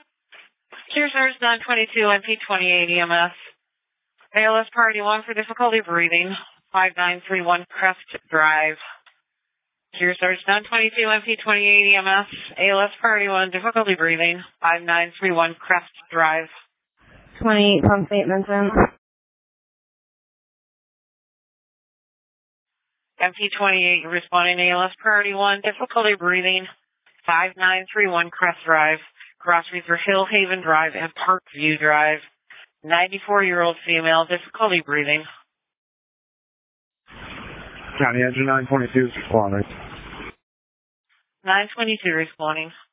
Cheers, Nurse 922, MP28 EMS. ALS Priority 1 for difficulty breathing, 5931 Crest Drive. Cheers, Nurse 922, MP28 EMS. ALS Priority 1, difficulty breathing, 5931 Crest Drive. 28 pump statements in. MP28 responding ALS Priority 1, difficulty breathing, 5931 Crest Drive, cross River Hill Haven Drive and Parkview Drive. 94-year-old female, difficulty breathing. County Engine 922 is responding. 922 responding.